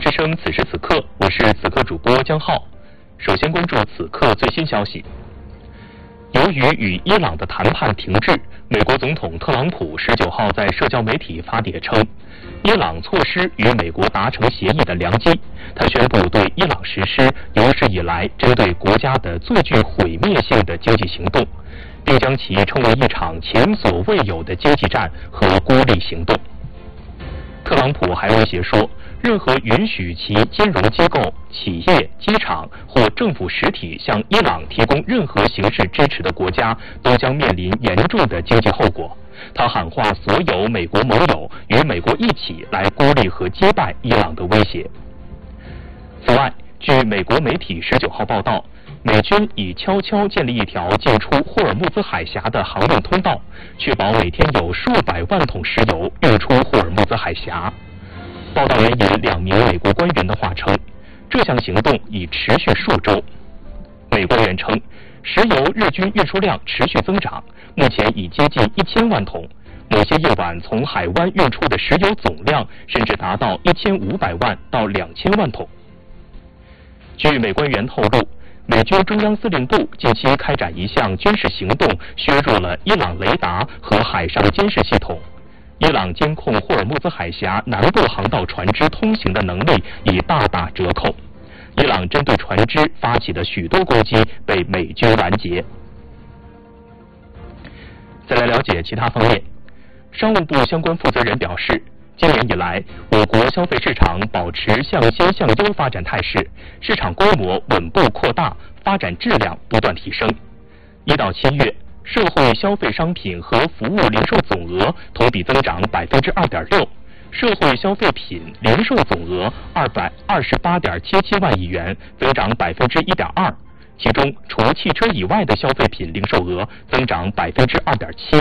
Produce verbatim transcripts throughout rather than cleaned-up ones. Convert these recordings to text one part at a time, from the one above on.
之声此时此刻，我是此刻主播江浩。首先关注此刻最新消息。由于与伊朗的谈判停滞，美国总统特朗普十九号在社交媒体发帖称，伊朗错失与美国达成协议的良机。他宣布对伊朗实施有史以来针对国家的最具毁灭性的经济行动，并将其称为一场前所未有的经济战和孤立行动。特朗普还威胁说，任何允许其金融机构、企业、机场或政府实体向伊朗提供任何形式支持的国家，都将面临严重的经济后果。他喊话所有美国盟友与美国一起来孤立和击败伊朗的威胁。此外，据美国媒体十九号报道，美军已悄悄建立一条进出霍尔木兹海峡的航运通道，确保每天有数百万桶石油运出霍尔木兹海峡。报道援引两名美国官员的话称，这项行动已持续数周。美官员称，石油日均运输量持续增长，目前已接近一千万桶。某些夜晚从海湾运出的石油总量甚至达到一千五百万到两千万桶。据美官员透露，美军中央司令部近期开展一项军事行动，削弱了伊朗雷达和海上监视系统。伊朗监控霍尔木兹海峡南部航道船只通行的能力已大打折扣。伊朗针对船只发起的许多攻击被美军拦截。再来了解其他方面，商务部相关负责人表示，今年以来，我国消费市场保持向先向优发展态势，市场规模稳步扩大，发展质量不断提升。一到七月，社会消费商品和服务零售总额同比增长百分之二点六，社会消费品零售总额二百二十八点七七万亿元，增长百分之一点二，其中除汽车以外的消费品零售额增长百分之二点七。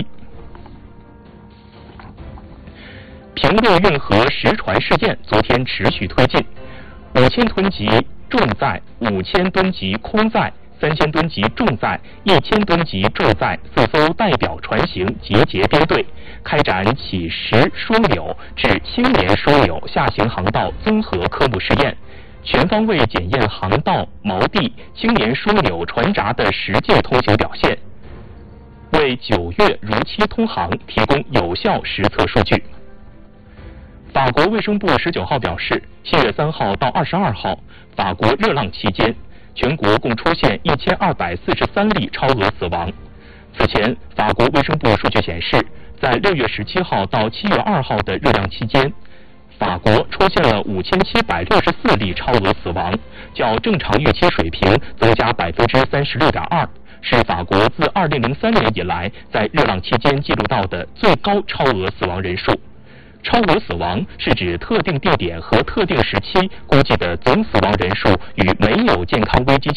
平陆运河实船事件昨天持续推进，五千吨级重载、五千吨级空载、三千吨级重载、一千吨级重载四艘代表船型集结编队，开展起实枢纽至青年枢纽下行航道综合科目试验，全方位检验航道、锚地、青年枢纽船闸的实际通行表现，为九月如期通航提供有效实测数据。法国卫生部十九号表示，七月三号到二十二号，法国热浪期间，全国共出现一千二百四十三例超额死亡。此前，法国卫生部数据显示，在六月十七号到七月二号的热浪期间，法国出现了五千七百六十四例超额死亡，较正常预期水平增加百分之三十六点二，是法国自二零零三年以来在热浪期间记录到的最高超额死亡人数。超额死亡是指特定地点和特定时期估计的总死亡人数与没有健康危机